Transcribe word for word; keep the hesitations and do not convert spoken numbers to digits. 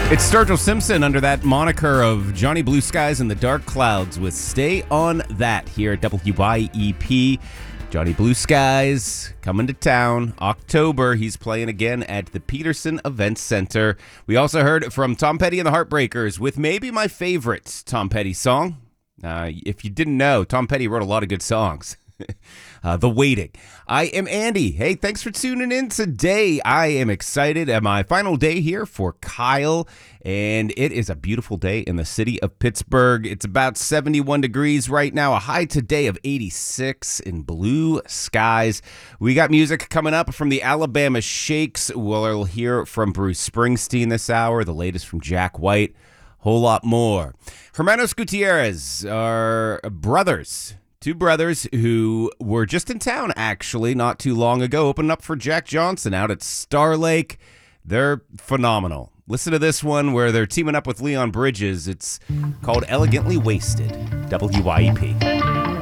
It's Sturgill Simpson under that moniker of Johnny Blue Skies and the Dark Clouds with Stay On That here at W Y E P. Johnny Blue Skies coming to town. October, he's playing again at the Peterson Events Center. We also heard from Tom Petty and the Heartbreakers with maybe my favorite Tom Petty song. Uh, if you didn't know, Tom Petty wrote a lot of good songs. Uh, the Waiting. I am Andy. Hey, thanks for tuning in today. I am excited at my final day here for Kyle, and it is a beautiful day in the city of Pittsburgh. It's about seventy-one degrees right now, a high today of eighty-six in blue skies. We got music coming up from the Alabama Shakes. We'll hear from Bruce Springsteen this hour, the latest from Jack White, whole lot more. Hermanos Gutierrez are brothers. Two brothers who were just in town, actually, not too long ago, opened up for Jack Johnson out at Star Lake. They're phenomenal. Listen to this one where they're teaming up with Leon Bridges. It's called Elegantly Wasted. W Y E P.